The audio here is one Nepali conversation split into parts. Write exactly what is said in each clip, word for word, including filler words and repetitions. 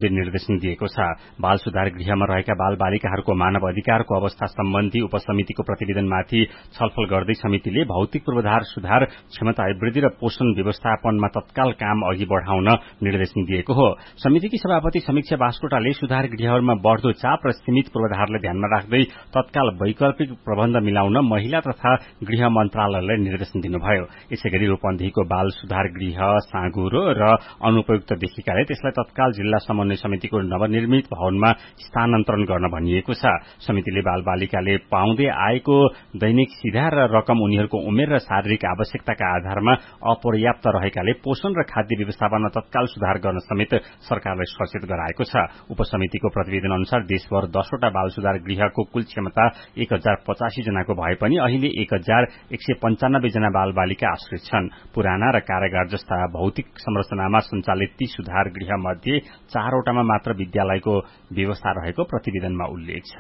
तस्बिर निर्देशन दिएको छ। बाल सुधार गृहमा रहेका बाल बालिकाहरूको मानव अधिकारको अवस्था सम्बन्धी उपसमितिको प्रतिवेदनमाथि छलफल गर्दै समितिले भौतिक पूर्वाधार सुधार, क्षमता अभिवृद्धि र पोषण व्यवस्थापनमा तत्काल काम अघि बढ़ाउन निर्देशन दिएको हो। समितिकी सभापति समीक्षा बास्कोटाले सुधार गृहहरूमा बढ़दो चाप र सीमित पूर्वाधारलाई ध्यानमा राख्दै तत्काल वैकल्पिक प्रबन्ध मिलाउन महिला तथा गृह मन्त्रालयलाई निर्देशन दिनुभयो। यसैगरी रूपन्देहीको बाल सुधार गृह साँगुरो र अनुपयुक्त देखिकाले त्यसलाई तत्काल जिल्ला समन्वय समितिको नवनिर्मित भवनमा स्थानान्तरण गर्न भनिएको छ। समितिले बाल बालिकाले पाउँदै आएको दैनिक सीधा र रकम उनीहरूको उमेर र शारीरिक आवश्यकताका आधारमा अपर्याप्त रहेकाले पोषण र खाद्य व्यवस्थापनमा तत्काल सुधार गर्न समेत सरकारलाई सचेत गराएको छ। उपसमितिको प्रतिवेदन अनुसार देशभर दसवटा बाल सुधार गृहको कुल क्षमता एक हजार पचासी जनाको भए पनि अहिले एक हजार एक सय पञ्चानब्बे जना बाल बालिका आश्रित छन्। पुराना र कारागार जस्ता भौतिक संरचनामा सञ्चालित ती सुधार गृह मध्ये चारवटामा मात्र विद्यालयको व्यवस्था रहेको प्रतिवेदनमा उल्लेख छ।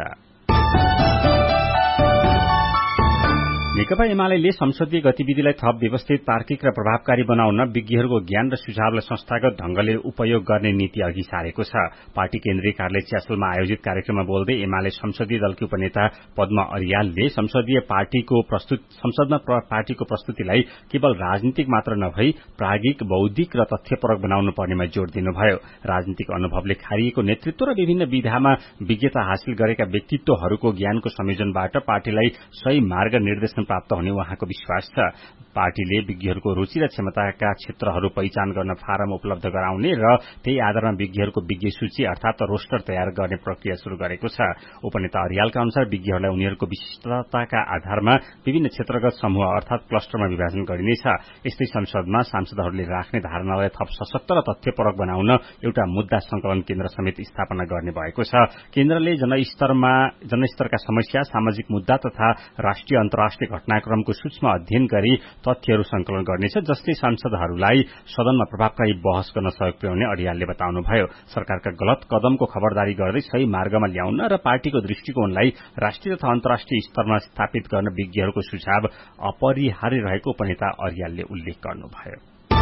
नेकपा एमाले संसदीय गतिविधिलाई थप व्यवस्थित, तार्किक र प्रभावकारी बनाउन विज्ञहरूको ज्ञान र सुझावलाई संस्थागत ढंगले उपयोग गर्ने नीति अघि सारेको छ। पार्टी केन्द्रीय कार्यालय च्यासलमा आयोजित कार्यक्रममा बोल्दै एमाले संसदीय दलकी उपनेता पद्म अर्यालले संसदीय पार्टीको प्रस्तुत संसदमा पार्टीको प्रस्तुतिलाई केवल राजनीतिक मात्र नभई प्राज्ञिक, बौद्धिक र तथ्यपरक बनाउनु पर्नेमा जोड़ दिनुभयो। राजनीतिक अनुभवले खारिएको नेतृत्व र विभिन्न विधामा विज्ञता हासिल गरेका व्यक्तित्वहरूको ज्ञानको संयोजनबाट पार्टीलाई सही मार्ग निर्देशन प्राप्त हुने उहाँको विश्वास छ। पार्टीले विज्ञहरूको रुचि र क्षमताका क्षेत्रहरू पहिचान गर्न फारम उपलब्ध गराउने र त्यही आधारमा विज्ञहरूको विज्ञ सूची अर्थात रोस्टर तयार गर्ने प्रक्रिया शुरू गरेको छ। उपनेता अर्यालका अनुसार विज्ञहरूलाई उनीहरूको विशिष्टताका आधारमा विभिन्न क्षेत्रगत समूह अर्थात क्लस्टरमा विभाजन गरिनेछ। यस्तै संसदमा सांसदहरूले राख्ने धारणालाई थप सशक्त र तथ्यपरक बनाउन एउटा मुद्दा संकलन केन्द्र समेत स्थापना गर्ने भएको छ। केन्द्रले जनस्तरमा जनस्तरका समस्या, सामाजिक मुद्दा तथा राष्ट्रिय अन्तर्राष्ट्रिय घटनाक्रमको सूक्ष्म अध्ययन गरी तथ्यहरू संकलन गर्नेछ, जसले सांसदहरूलाई सदनमा प्रभावकारी बहस गर्न सहयोग पुर्याउने अर्यालले बताउनुभयो। सरकारका गलत कदमको खबरदारी गर्दै सही मार्गमा ल्याउन र पार्टीको दृष्टिकोणलाई राष्ट्रिय तथा अन्तर्राष्ट्रिय स्तरमा स्थापित गर्न विज्ञहरूको सुझाव अपरिहार्य रहेको उपनेता अर्यालले उल्लेख गर्नुभयो।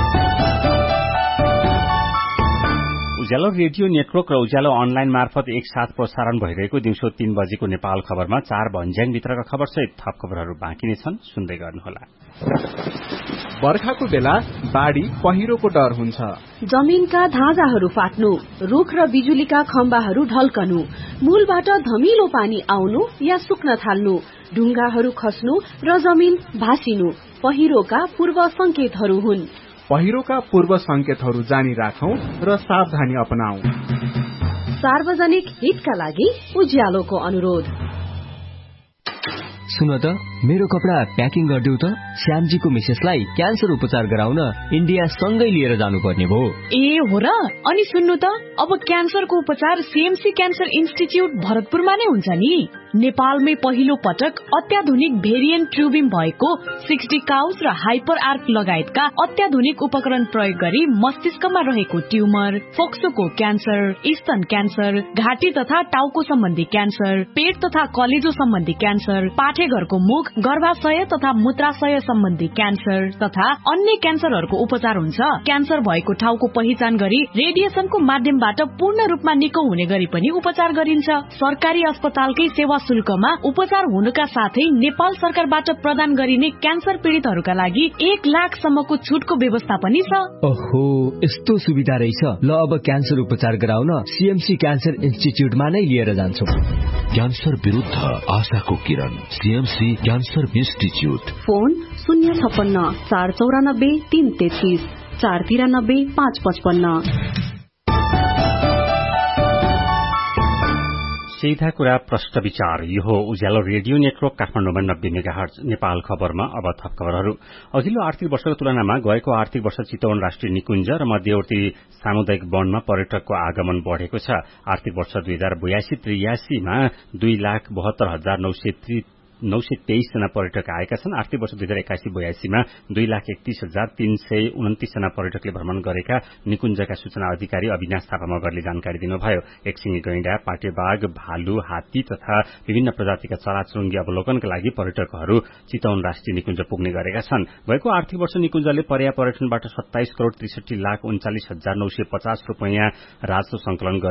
उज्यालो रेडियो नेटवर्क र उज्यालो अनलाइन मार्फत एकसाथ प्रसारण भइरहेको दिउँसो तीन बजेको नेपाल खबरमा चार भन्ज्याङभित्रका खबरसहित थप खबरहरू बाँकी नै छन्, सुन्दै गर्नुहोला। बर्खाको बेला बाढ़ी पहिरोको डर हुन्छ। जमीनका धाजाहरू फाट्नु, रुख र बिजुलीका खम्बाहरू ढल्कनु, मूलबाट धमिलो पानी आउनु या सुक्न थाल्नु, ढुङ्गाहरू खस्नु र जमीन भासिनु पहिरोका पूर्व संकेतहरू हुन्। पहिरोका पूर्व संकेतहरू जानी राखौं र सावधानी अपनाऊ। सार्वजनिक हितका लागि उज्यालोको अनुरोध। सुन त, मेरो कपडा प्याकिङ गरिदेऊ त। श्यामजीको मिसेसलाई क्यान्सर उपचार गराउन इन्डिया सँगै लिएर जानुपर्ने भयो। ए हो र? अनि सुन्नु त, अब क्यान्सरको उपचार सीएमसी क्यान्सर इन्स्टिच्युट भरतपुरमा नै हुन्छ नि। नेपालमै पहिलो पटक अत्याधुनिक भेरिएन्ट ट्युबिम भएको सिक्सटी काउस र हाइपर आर्क लगायतका अत्याधुनिक उपकरण प्रयोग गरी मस्तिष्कमा रहेको ट्युमर, फोक्सोको क्यान्सर, स्तन क्यान्सर, घाँटी तथा टाउको सम्बन्धी क्यान्सर, पेट तथा कलेजो सम्बन्धी क्यान्सर, पाठेघरको मुख, गर्भाशय तथा मूत्राशय सम्बन्धी क्यान्सर तथा अन्य क्यान्सरहरूको उपचार हुन्छ। क्यान्सर भएको ठाउँको पहिचान गरी रेडिएसनको माध्यमबाट पूर्ण रूपमा निको हुने गरी पनि उपचार गरिन्छ। सरकारी अस्पतालकै सेवा शुल्कमा उपचार हुनुका साथै नेपाल सरकारबाट प्रदान गरिने क्यान्सर पीड़ितहरूका लागि एक लाख सम्मको छुटको व्यवस्था पनि छ। ओहो, यस्तो सुविधा रहेछ। ल, अब क्यान्सर उपचार गराउन सीएमसी क्यान्सर इन्स्टिच्युटमा नै लिएर जान्छौ। क्यान्सर विरुद्ध आशाको किरण, सीएमसी क्यान्सर इन्स्टिच्युट। फोन शून्य छप्पन्न चार चौरानब्बे तीन तेत्तीस चार तिरानब्बे पाँच पचपन्न। सीधा कुरा प्रश्न विचार। यो हो उज्यालो रेडियो नेटवर्क काठमाडौँमा नब्बे मेगाहर्ज। नेपाल खबरमा अब थप खबरहरू। अघिल्लो आर्थिक वर्षको तुलनामा गएको आर्थिक वर्ष चितवन राष्ट्रिय निकुञ्ज र मध्यवर्ती सामुदायिक वनमा पर्यटकको आगमन बढ़ेको छ। आर्थिक वर्ष दुई हजार बयासी त्रियासीमा दुई लाख बहत्तर हजार नौ सय नौ सय तेइस जना पर्यटक आएका छन्। आर्थिक वर्ष दुई हजार एक्कासी बयासीमा दुई लाख एकतीस हजार तीन सय उन्तिस जना पर्यटकले भ्रमण गरेका निकुञ्जका सूचना अधिकारी अविनाश थापा मगरले जानकारी दिनुभयो। एकसिङे गैंडा, पाटेबाघ, भालु, हात्ती तथा विभिन्न प्रजातिका चराचुरुङ्गी अवलोकनका लागि पर्यटकहरू चितवन राष्ट्रिय निकुञ्ज पुग्ने गरेका छन्। गएको आर्थिक वर्ष निकुञ्जले पर्या पर्यटनबाट सत्ताइस करोड़ त्रिसठी लाख उन्चालिस हजार नौ सय पचास रूपियाँ राजस्व संकलन